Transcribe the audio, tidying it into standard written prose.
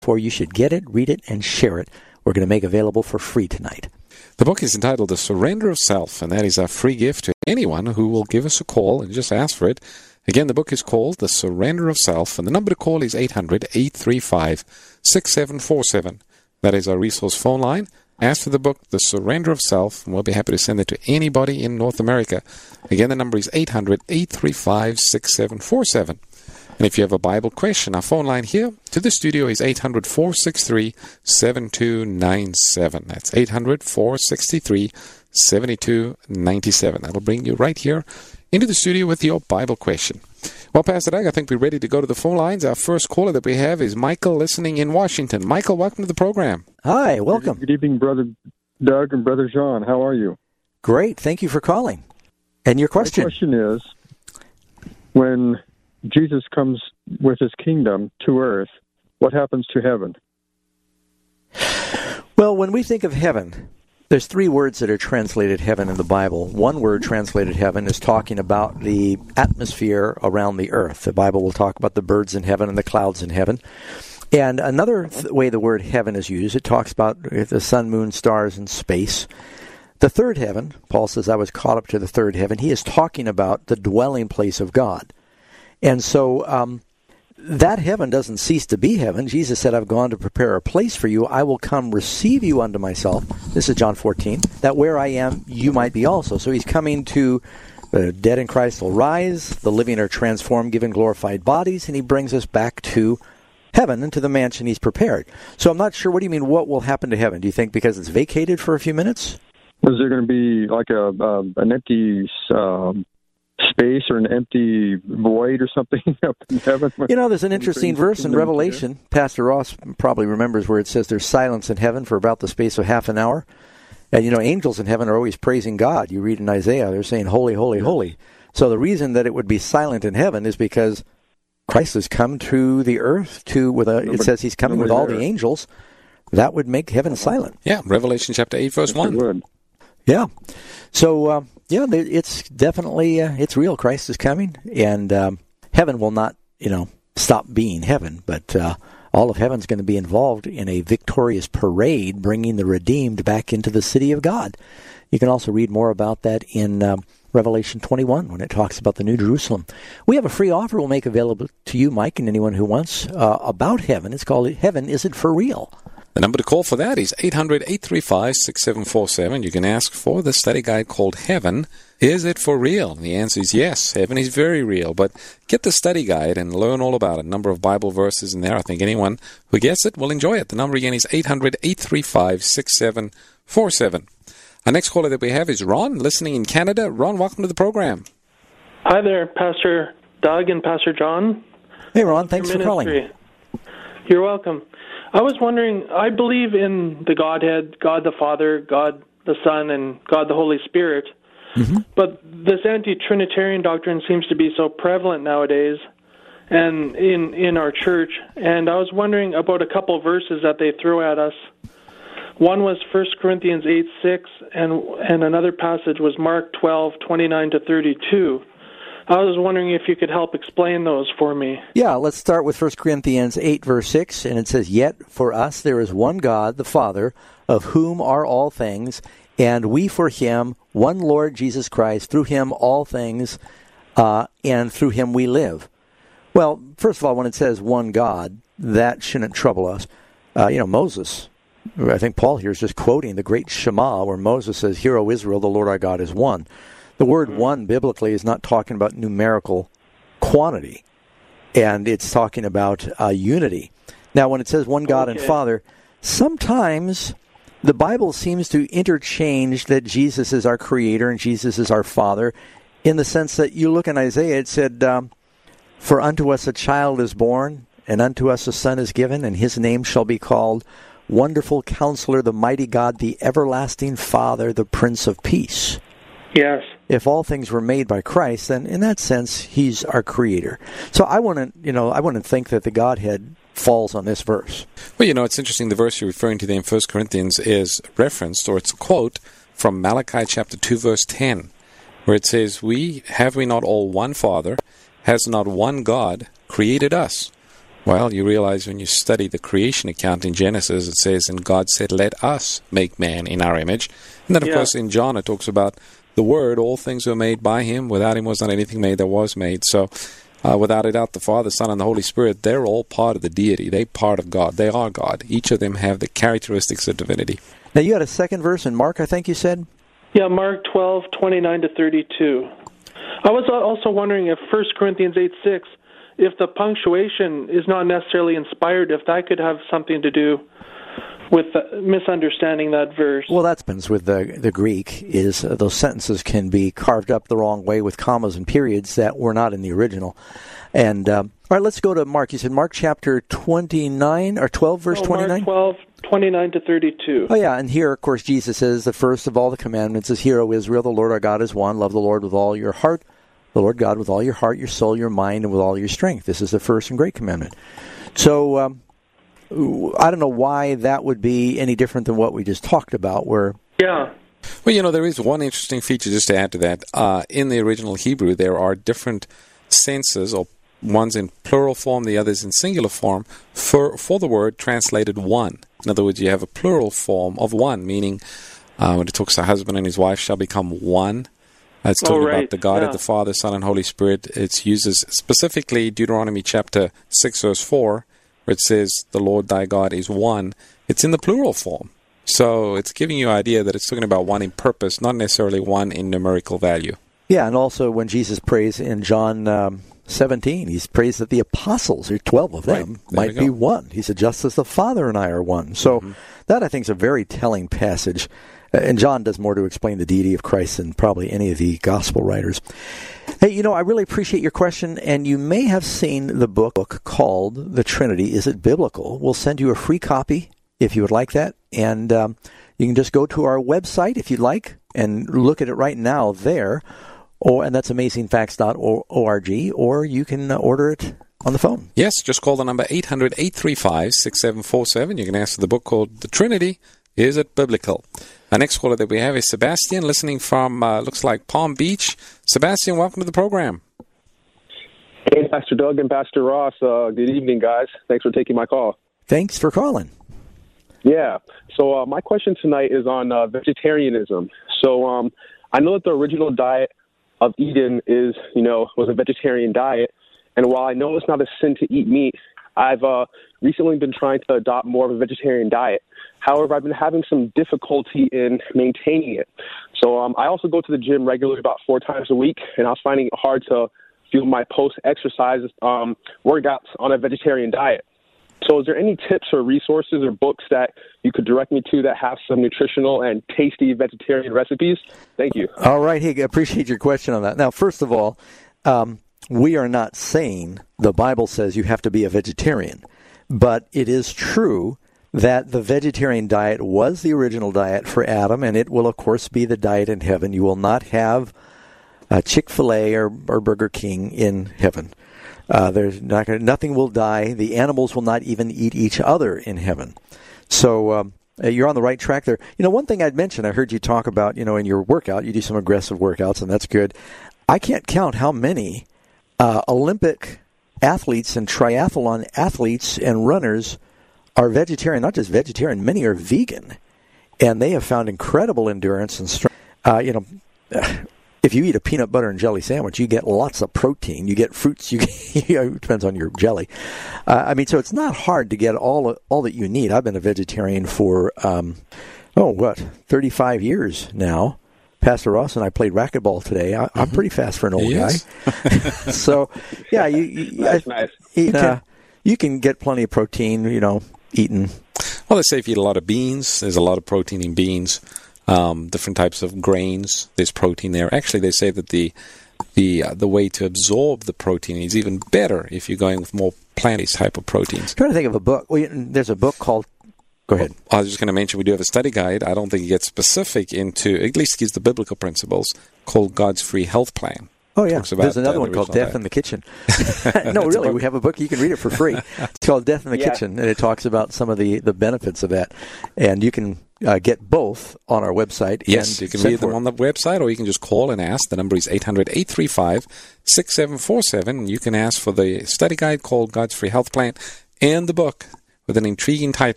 therefore you should get it, read it, and share it. We're going to make available for free tonight. The book is entitled The Surrender of Self, and that is our free gift to anyone who will give us a call and just ask for it. Again, the book is called The Surrender of Self, and the number to call is 800-835-6747. That is our resource phone line. Ask for the book, The Surrender of Self, and we'll be happy to send it to anybody in North America. Again, the number is 800-835-6747. And if you have a Bible question, our phone line here to the studio is 800-463-7297. That's 800-463-7297. That'll bring you right here into the studio with your Bible question. Well, Pastor Doug, I think we're ready to go to the phone lines. Our first caller that we have is Michael, listening in Washington. Michael, welcome to the program. Hi, welcome. Good evening, Brother Doug and Brother John. How are you? Great. Thank you for calling. And your question? My question is, when Jesus comes with his kingdom to earth, what happens to heaven? Well, when we think of heaven, there's three words that are translated heaven in the Bible. One word translated heaven is talking about the atmosphere around the earth. The Bible will talk about the birds in heaven and the clouds in heaven. And another way the word heaven is used, it talks about the sun, moon, stars, and space. The third heaven, Paul says, I was caught up to the third heaven. He is talking about the dwelling place of God. And so that heaven doesn't cease to be heaven. Jesus said, I've gone to prepare a place for you. I will come receive you unto myself. This is John 14. That where I am, you might be also. So he's coming to the dead in Christ will rise. The living are transformed, given glorified bodies. And he brings us back to heaven and to the mansion he's prepared. So I'm not sure. What do you mean, what will happen to heaven? Do you think because it's vacated for a few minutes? Is there going to be like an empty space or an empty void or something up in heaven? You know, there's an interesting verse in Revelation. Pastor Ross probably remembers where it says there's silence in heaven for about the space of half an hour. And, you know, angels in heaven are always praising God. You read in Isaiah, they're saying, holy, holy, holy. So the reason that it would be silent in heaven is because Christ has come to the earth it says he's coming with all the angels. That would make heaven silent. Yeah, Revelation chapter 8, verse 1. Yeah. So, it's definitely, it's real. Christ is coming, and heaven will not, stop being heaven, but all of heaven's going to be involved in a victorious parade bringing the redeemed back into the city of God. You can also read more about that in Revelation 21 when it talks about the New Jerusalem. We have a free offer we'll make available to you, Mike, and anyone who wants about heaven. It's called Heaven Isn't For Real. The number to call for that is 800-835-6747. You can ask for the study guide called Heaven, Is It For Real? And the answer is yes, heaven is very real. But get the study guide and learn all about it. A number of Bible verses in there. I think anyone who gets it will enjoy it. The number again is 800-835-6747. Our next caller that we have is Ron, listening in Canada. Ron, welcome to the program. Hi there, Pastor Doug and Pastor John. Hey, Ron, thanks for calling. You're welcome. I was wondering, I believe in the Godhead, God the Father, God the Son, and God the Holy Spirit. Mm-hmm. But this anti-Trinitarian doctrine seems to be so prevalent nowadays and in our church. And I was wondering about a couple of verses that they throw at us. One was 1 Corinthians 8:6, and another passage was Mark 12:29-32. I was wondering if you could help explain those for me. Yeah, let's start with 1 Corinthians 8, verse 6, and it says, Yet for us there is one God, the Father, of whom are all things, and we for him, one Lord Jesus Christ, through him all things, and through him we live. Well, first of all, when it says one God, that shouldn't trouble us. Moses, I think Paul here is just quoting the great Shema, where Moses says, Hear, O Israel, the Lord our God is one. The word one biblically is not talking about numerical quantity, and it's talking about unity. Now, when it says one God and Father, sometimes the Bible seems to interchange that Jesus is our Creator and Jesus is our Father, in the sense that you look in Isaiah, it said, For unto us a child is born, and unto us a son is given, and his name shall be called Wonderful Counselor, the Mighty God, the Everlasting Father, the Prince of Peace. Yes. If all things were made by Christ, then in that sense, he's our Creator. So I wouldn't think that the Godhead falls on this verse. Well, it's interesting. The verse you're referring to there in 1 Corinthians is referenced, or it's a quote from Malachi chapter 2, verse 10, where it says, Have we not all one Father? Has not one God created us? Well, you realize when you study the creation account in Genesis, it says, and God said, let us make man in our image. And then, of course, in John, it talks about the Word, all things were made by Him. Without Him was not anything made that was made. So, without a doubt, the Father, Son, and the Holy Spirit, they're all part of the deity. They're part of God. They are God. Each of them have the characteristics of divinity. Now, you had a second verse in Mark, I think you said? Yeah, Mark 12:29-32. I was also wondering if 1 Corinthians 8:6, if the punctuation is not necessarily inspired, if that could have something to do with misunderstanding that verse. Well, that happens with the Greek, is those sentences can be carved up the wrong way with commas and periods that were not in the original. And, all right, let's go to Mark. You said Mark chapter 29, or 12, verse 29? Mark 12:29-32. Oh, yeah, and here, of course, Jesus says, the first of all the commandments is, Hear, O Israel, the Lord our God is one. Love the Lord with all your heart, the Lord God with all your heart, your soul, your mind, and with all your strength. This is the first and great commandment. So, I don't know why that would be any different than what we just talked about, where... Yeah. Well, there is one interesting feature, just to add to that. In the original Hebrew, there are different senses, or one's in plural form, the other's in singular form, for the word translated one. In other words, you have a plural form of one, meaning when it talks to husband and his wife shall become one. It's talking about the Godhead, the Father, Son, and Holy Spirit. It uses specifically Deuteronomy chapter 6, verse 4, where it says, the Lord thy God is one. It's in the plural form. So it's giving you an idea that it's talking about one in purpose, not necessarily one in numerical value. Yeah, and also when Jesus prays in John 17, he prays that the apostles, there are 12 of them, might be one. He said, just as the Father and I are one. So that, I think, is a very telling passage. And John does more to explain the deity of Christ than probably any of the gospel writers. Hey, I really appreciate your question, and you may have seen the book called The Trinity, Is It Biblical? We'll send you a free copy if you would like that, and you can just go to our website if you'd like and look at it right now there, and that's amazingfacts.org, or you can order it on the phone. Yes, just call the number 800-835-6747. You can ask for the book called The Trinity, Is It Biblical? Our next caller that we have is Sebastian, listening from, looks like Palm Beach. Sebastian, welcome to the program. Hey, Pastor Doug and Pastor Ross. Good evening, guys. Thanks for taking my call. Thanks for calling. Yeah. So my question tonight is on vegetarianism. So I know that the original diet of Eden was a vegetarian diet. And while I know it's not a sin to eat meat, I've recently been trying to adopt more of a vegetarian diet. However, I've been having some difficulty in maintaining it. So I also go to the gym regularly about 4 times a week, and I was finding it hard to do my post-exercise workouts on a vegetarian diet. So is there any tips or resources or books that you could direct me to that have some nutritional and tasty vegetarian recipes? Thank you. All right. Hey, I appreciate your question on that. Now, first of all, we are not saying the Bible says you have to be a vegetarian, but it is true that the vegetarian diet was the original diet for Adam, and it will, of course, be the diet in heaven. You will not have Chick-fil-A or Burger King in heaven. There's nothing will die. The animals will not even eat each other in heaven. So you're on the right track there. One thing I'd mention, I heard you talk about, in your workout, you do some aggressive workouts, and that's good. I can't count how many Olympic athletes and triathlon athletes and runners are vegetarian, not just vegetarian, many are vegan, and they have found incredible endurance and strength. If you eat a peanut butter and jelly sandwich, you get lots of protein. You get fruits. It depends on your jelly. So it's not hard to get all that you need. I've been a vegetarian for 35 years now. Pastor Ross and I played racquetball today. I'm pretty fast for an old guy. So, yeah, that's nice. You can get plenty of protein, eating. Well, they say if you eat a lot of beans, there's a lot of protein in beans. Different types of grains, there's protein there. Actually, they say that the way to absorb the protein is even better if you're going with more plant-based type of proteins. I'm trying to think of a book. Well, there's a book called... Go ahead. I was just going to mention we do have a study guide. I don't think it gets specific into, at least gives the biblical principles, called God's Free Health Plan. Oh, yeah. Talks about, There's another one the called original Death diet. in the Kitchen. No, really, we have a book. You can read it for free. It's called Death in the Kitchen, and it talks about some of the benefits of that. And you can get both on our website. Yes, and you can send read them for it. on the website, or you can just call and ask. The number is 800-835-6747. And you can ask for the study guide called God's Free Health Plan and the book with an intriguing title.